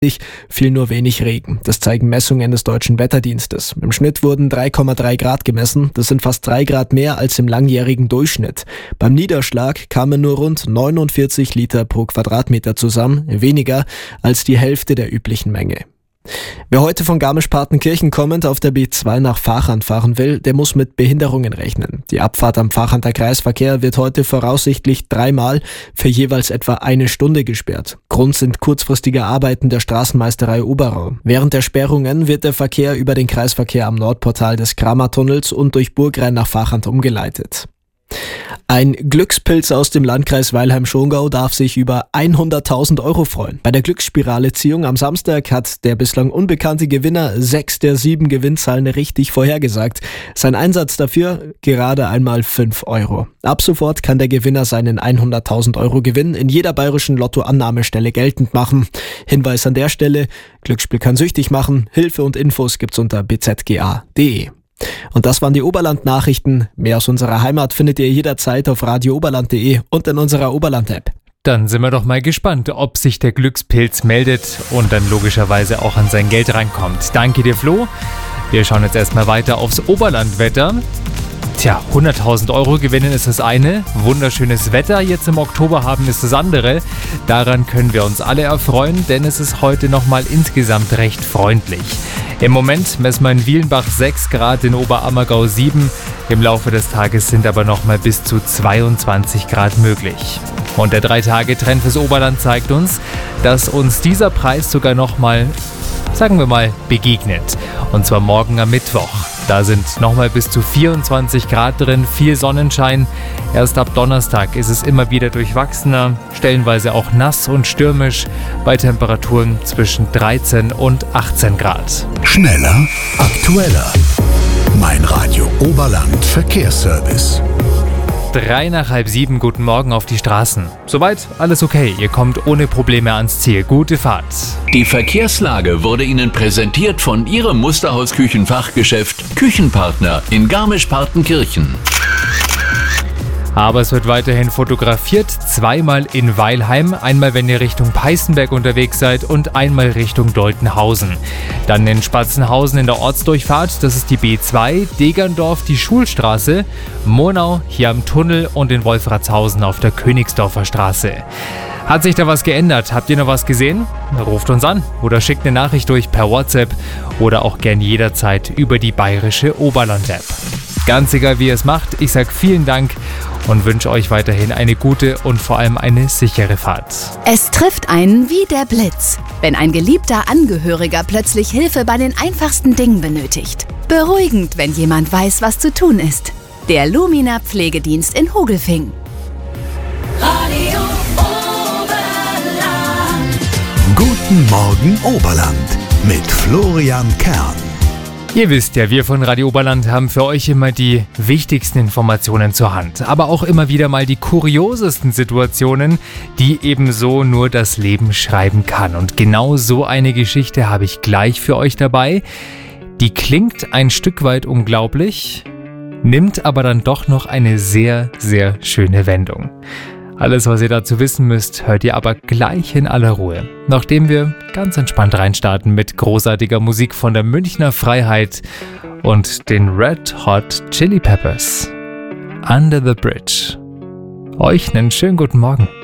fiel nur wenig Regen. Das zeigen Messungen des Deutschen Wetterdienstes. Im Schnitt wurden 3,3 Grad gemessen. Das sind fast 3 Grad mehr als im langjährigen Durchschnitt. Beim Niederschlag kamen nur rund 49 Liter pro Quadratmeter zusammen, weniger als die Hälfte der üblichen Menge. Wer heute von Garmisch-Partenkirchen kommend auf der B2 nach Vachand fahren will, der muss mit Behinderungen rechnen. Die Abfahrt am Vachander Kreisverkehr wird heute voraussichtlich 3-mal für jeweils etwa 1 Stunde gesperrt. Grund sind kurzfristige Arbeiten der Straßenmeisterei Oberau. Während der Sperrungen wird der Verkehr über den Kreisverkehr am Nordportal des Kramertunnels und durch Burgrein nach Vachand umgeleitet. Ein Glückspilz aus dem Landkreis Weilheim-Schongau darf sich über 100.000 Euro freuen. Bei der Glücksspirale-Ziehung am Samstag hat der bislang unbekannte Gewinner 6 der 7 Gewinnzahlen richtig vorhergesagt. Sein Einsatz dafür gerade einmal 5 Euro. Ab sofort kann der Gewinner seinen 100.000 Euro Gewinn in jeder bayerischen Lottoannahmestelle geltend machen. Hinweis an der Stelle: Glücksspiel kann süchtig machen. Hilfe und Infos gibt's unter bzga.de. Und das waren die Oberland-Nachrichten. Mehr aus unserer Heimat findet ihr jederzeit auf radiooberland.de und in unserer Oberland-App. Dann sind wir doch mal gespannt, ob sich der Glückspilz meldet und dann logischerweise auch an sein Geld rankommt. Danke dir, Flo. Wir schauen jetzt erstmal weiter aufs Oberlandwetter. 100.000 Euro gewinnen ist das eine, wunderschönes Wetter jetzt im Oktober haben ist das andere. Daran können wir uns alle erfreuen, denn es ist heute nochmal insgesamt recht freundlich. Im Moment messen wir in Wielenbach 6 Grad, in Oberammergau 7. Im Laufe des Tages sind aber nochmal bis zu 22 Grad möglich. Und der 3-Tage-Trend fürs Oberland zeigt uns, dass uns dieser Preis sogar nochmal, sagen wir mal, begegnet. Und zwar morgen am Mittwoch. Da sind nochmal bis zu 24 Grad drin, viel Sonnenschein. Erst ab Donnerstag ist es immer wieder durchwachsener, stellenweise auch nass und stürmisch, bei Temperaturen zwischen 13 und 18 Grad. Schneller, aktueller. Mein Radio Oberland Verkehrsservice. 6:03, guten Morgen auf die Straßen. Soweit alles okay, ihr kommt ohne Probleme ans Ziel. Gute Fahrt. Die Verkehrslage wurde Ihnen präsentiert von Ihrem Musterhaus-Küchenfachgeschäft Küchenpartner in Garmisch-Partenkirchen. Aber es wird weiterhin fotografiert, 2-mal in Weilheim, einmal wenn ihr Richtung Peißenberg unterwegs seid und einmal Richtung Doltenhausen. Dann in Spatzenhausen in der Ortsdurchfahrt, das ist die B2, Degerndorf die Schulstraße, Murnau hier am Tunnel und in Wolfratshausen auf der Königsdorfer Straße. Hat sich da was geändert? Habt ihr noch was gesehen? Ruft uns an oder schickt eine Nachricht durch per WhatsApp oder auch gern jederzeit über die bayerische Oberland-App. Ganz egal, wie ihr es macht, ich sage vielen Dank und wünsche euch weiterhin eine gute und vor allem eine sichere Fahrt. Es trifft einen wie der Blitz, wenn ein geliebter Angehöriger plötzlich Hilfe bei den einfachsten Dingen benötigt. Beruhigend, wenn jemand weiß, was zu tun ist. Der Lumina Pflegedienst in Hogelfing. Radio Oberland. Guten Morgen Oberland mit Florian Kern. Ihr wisst ja, wir von Radio Oberland haben für euch immer die wichtigsten Informationen zur Hand, aber auch immer wieder mal die kuriosesten Situationen, die ebenso nur das Leben schreiben kann. Und genau so eine Geschichte habe ich gleich für euch dabei. Die klingt ein Stück weit unglaublich, nimmt aber dann doch noch eine sehr, sehr schöne Wendung. Alles, was ihr dazu wissen müsst, hört ihr aber gleich in aller Ruhe, nachdem wir ganz entspannt reinstarten mit großartiger Musik von der Münchner Freiheit und den Red Hot Chili Peppers. Under the Bridge. Euch einen schönen guten Morgen.